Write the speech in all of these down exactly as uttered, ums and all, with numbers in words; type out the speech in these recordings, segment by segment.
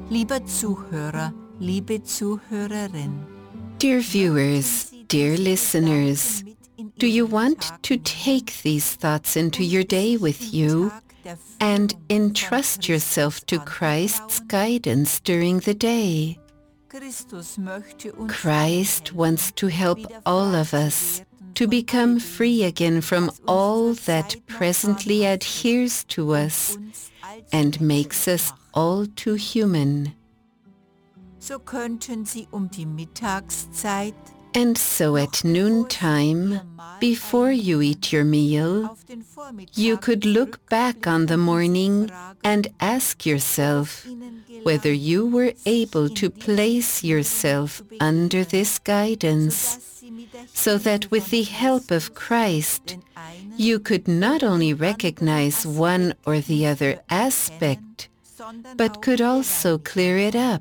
Lieber Zuhörer, liebe Zuhörerin. Dear viewers, dear listeners, do you want to take these thoughts into your day with you and entrust yourself to Christ's guidance during the day? Christ wants to help all of us to become free again from all that presently adheres to us and makes us all too human. So könnten Sie um die Mittagszeit, and so at noontime, before you eat your meal, you could look back on the morning and ask yourself whether you were able to place yourself under this guidance, so that with the help of Christ, you could not only recognize one or the other aspect, but could also clear it up.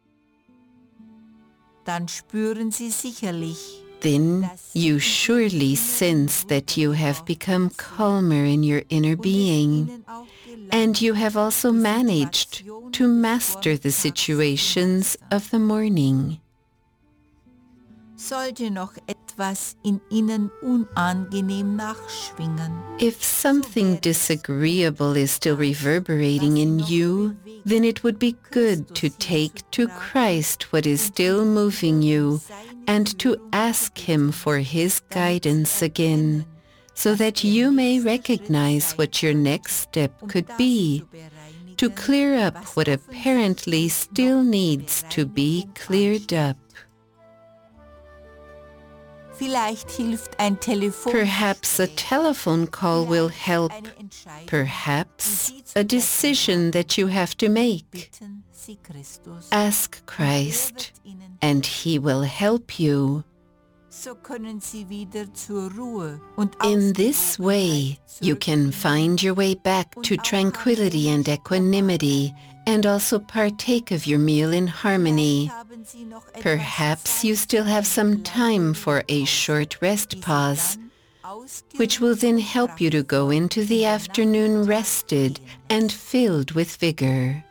Dann spüren Sie sicherlich, then you surely sense that you have become calmer in your inner being, and you have also managed to master the situations of the morning. Sollte noch etwas in Ihnen unangenehm nachschwingen, if something disagreeable is still reverberating in you, then it would be good to take to Christ what is still moving you and to ask Him for His guidance again, so that you may recognize what your next step could be, to clear up what apparently still needs to be cleared up. Perhaps a telephone call will help. Perhaps a decision that you have to make. Ask Christ, and He will help you. In this way, you can find your way back to tranquility and equanimity, and also partake of your meal in harmony. Perhaps you still have some time for a short rest pause, which will then help you to go into the afternoon rested and filled with vigor.